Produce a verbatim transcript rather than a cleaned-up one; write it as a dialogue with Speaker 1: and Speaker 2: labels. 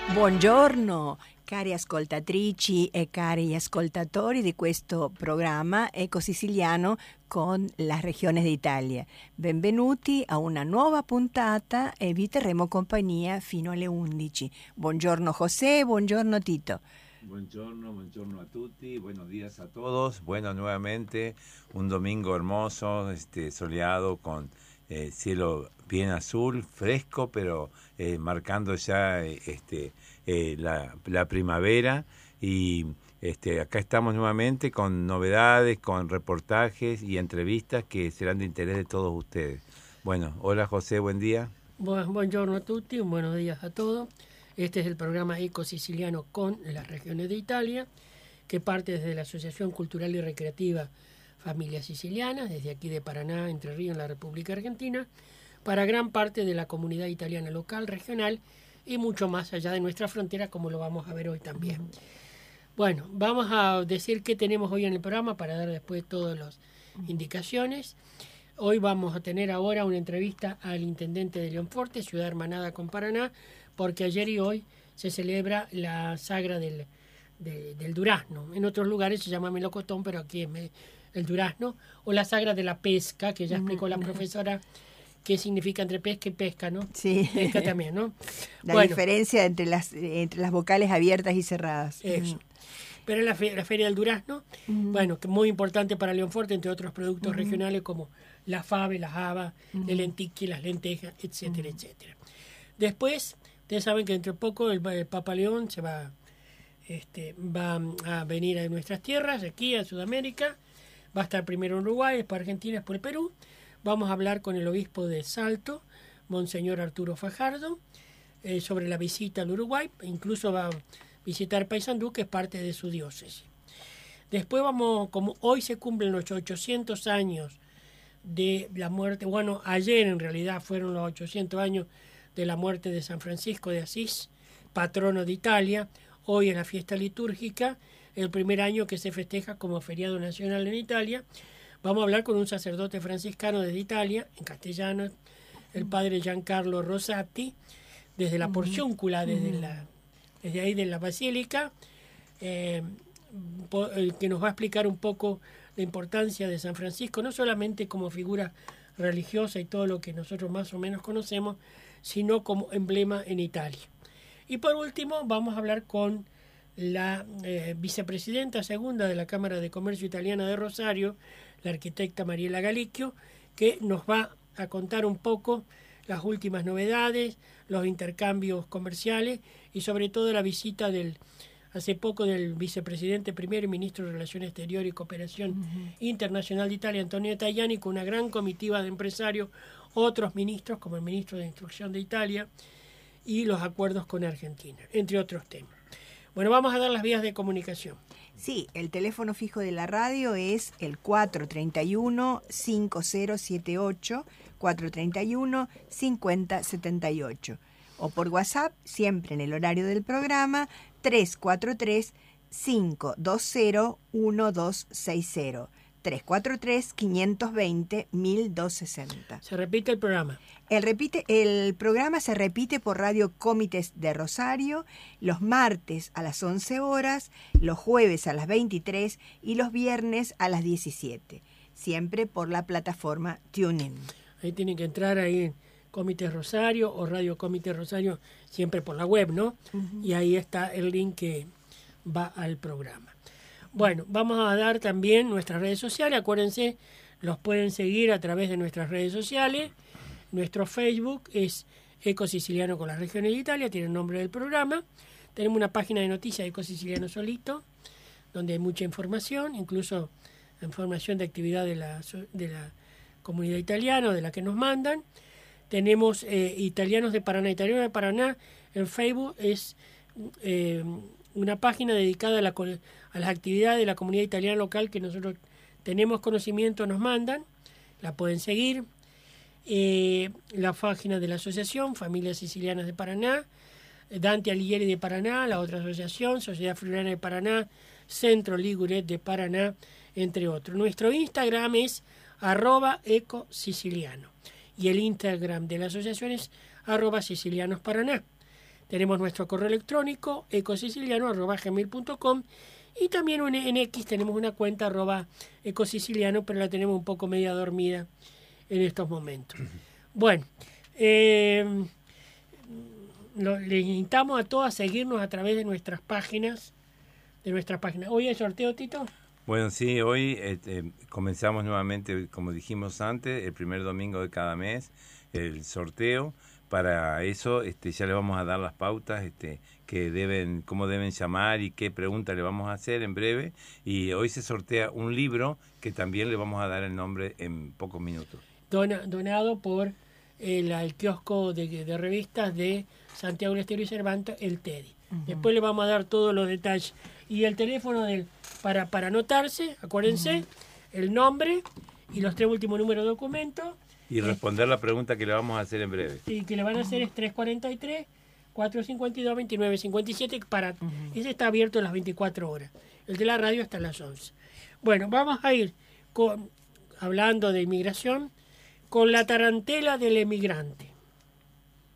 Speaker 1: Buongiorno, cari ascoltatrici e cari ascoltatori di questo programma Eco Siciliano con le regioni d'Italia. Benvenuti a una nuova puntata e vi terremo compagnia fino alle undici. Buongiorno José, buongiorno Tito.
Speaker 2: Buongiorno, buongiorno a tutti, buenos días a todos. Bueno, nuevamente un domingo hermoso, este soleado con eh, cielo bien azul, fresco, pero eh, marcando ya este eh, la, la primavera. Y este acá estamos nuevamente con novedades, con reportajes y entrevistas que serán de interés de todos ustedes. Bueno, hola José, buen día.
Speaker 3: Bu- buongiorno a tutti, un buenos días a todos. Este es el programa Eco Siciliano con las regiones de Italia, que parte desde la Asociación Cultural y Recreativa Familias Sicilianas, desde aquí de Paraná, Entre Ríos, en la República Argentina, para gran parte de la comunidad italiana local, regional y mucho más allá de nuestra frontera, como lo vamos a ver hoy también. Bueno, vamos a decir qué tenemos hoy en el programa para dar después todas las indicaciones. Hoy vamos a tener ahora una entrevista al intendente de Leonforte, ciudad hermanada con Paraná, porque ayer y hoy se celebra la sagra del, de, del durazno. En otros lugares se llama melocotón, pero aquí es me, el durazno, o la sagra de la pesca, que ya explicó la profesora qué significa entre pesca y pesca, ¿no?
Speaker 1: Sí.
Speaker 3: Pesca también, ¿no?
Speaker 1: La
Speaker 3: Bueno,
Speaker 1: diferencia entre las, entre las vocales abiertas y cerradas.
Speaker 3: eso. Pero en la, fe, la Feria del Durazno, uh-huh. bueno, que es muy importante para Leonforte, entre otros productos uh-huh. regionales como la fave, las habas, uh-huh. el lentiqui, las lentejas, etcétera, uh-huh. etcétera. Después, ustedes saben que dentro de poco el, el Papa León se va, este, va a venir a nuestras tierras, aquí a Sudamérica. Va a estar primero en Uruguay, después Argentina, después el Perú. Vamos a hablar con el obispo de Salto, Monseñor Arturo Fajardo, eh, sobre la visita al Uruguay. Incluso va a visitar Paysandú, que es parte de su diócesis. Después vamos, como hoy se cumplen los ochocientos años de la muerte, bueno, ayer en realidad fueron los ochocientos años de la muerte de San Francisco de Asís, patrono de Italia. Hoy es la fiesta litúrgica, el primer año que se festeja como feriado nacional en Italia. Vamos a hablar con un sacerdote franciscano desde Italia, en castellano, el padre Giancarlo Rosati, desde la Porciúncula, desde, la, desde ahí de la Basílica, eh, que nos va a explicar un poco la importancia de San Francisco, no solamente como figura religiosa y todo lo que nosotros más o menos conocemos, sino como emblema en Italia. Y por último vamos a hablar con la eh, vicepresidenta segunda de la Cámara de Comercio Italiana de Rosario, la arquitecta Mariela Galicchio, que nos va a contar un poco las últimas novedades, los intercambios comerciales y sobre todo la visita del hace poco del vicepresidente primero y ministro de Relaciones Exteriores y Cooperación uh-huh. Internacional de Italia, Antonio Tajani, con una gran comitiva de empresarios, otros ministros como el ministro de Instrucción de Italia y los acuerdos con Argentina, entre otros temas. Bueno, vamos a dar las vías de comunicación.
Speaker 1: Sí, el teléfono fijo de la radio es el cuatro treinta y uno, cincuenta setenta y ocho, cuatro treinta y uno, cincuenta setenta y ocho. O por WhatsApp, siempre en el horario del programa, tres cuatro tres, cinco dos cero, uno dos seis cero. tres cuatro tres, cinco dos cero, uno dos seis cero.
Speaker 3: Se repite el programa.
Speaker 1: El, repite, el programa se repite por Radio Cómites de Rosario los martes a las once horas, los jueves a las veintitrés y los viernes a las diecisiete. Siempre por la plataforma TuneIn.
Speaker 3: Ahí tienen que entrar ahí en Cómites Rosario o Radio Cómites Rosario, siempre por la web, ¿no? Uh-huh. Y ahí está el link que va al programa. Bueno, vamos a dar también nuestras redes sociales. Acuérdense, los pueden seguir a través de nuestras redes sociales. Nuestro Facebook es Eco Siciliano con las regiones de Italia, tiene el nombre del programa. Tenemos una página de noticias, Eco Siciliano Solito, donde hay mucha información, incluso información de actividad de la, de la comunidad italiana, de la que nos mandan. Tenemos eh, Italianos de Paraná, Italianos de Paraná. En Facebook es eh, una página dedicada a, la, a las actividades de la comunidad italiana local que nosotros tenemos conocimiento, nos mandan. La pueden seguir. Eh, la página de la asociación, Familias Sicilianas de Paraná, Dante Alighieri de Paraná, la otra asociación, Sociedad Friulana de Paraná, Centro Ligure de Paraná, entre otros. Nuestro Instagram es arroba eco siciliano y el Instagram de la asociación es arroba sicilianos Paraná. tenemos nuestro correo electrónico ecosiciliano arroba gmail punto com y también un, en X tenemos una cuenta arroba ecosiciliano, pero la tenemos un poco media dormida en estos momentos. Bueno, eh, lo, les invitamos a todos a seguirnos a través de nuestras páginas, de nuestras páginas. ¿Hoy hay sorteo, Tito?
Speaker 2: Bueno, sí, hoy este, comenzamos nuevamente, como dijimos antes, el primer domingo de cada mes, el sorteo. Para eso este, ya le vamos a dar las pautas este, que deben, cómo deben llamar y qué preguntas le vamos a hacer en breve. Y hoy se sortea un libro que también le vamos a dar el nombre en pocos minutos.
Speaker 3: Dona, donado por el, el kiosco de, de revistas de Santiago del Estero y Cervantes, el Teddy. Uh-huh. Después le vamos a dar todos los detalles. Y el teléfono del, para, para anotarse, acuérdense, uh-huh. el nombre y los tres últimos números de documento.
Speaker 2: Y responder la pregunta que le vamos a hacer en breve.
Speaker 3: Y que le van a hacer es tres cuatro tres, cuatro cinco dos, dos nueve cinco siete. Para, uh-huh. Ese está abierto las veinticuatro horas. El de la radio hasta las once. Bueno, vamos a ir con, hablando de inmigración, con la tarantela del emigrante.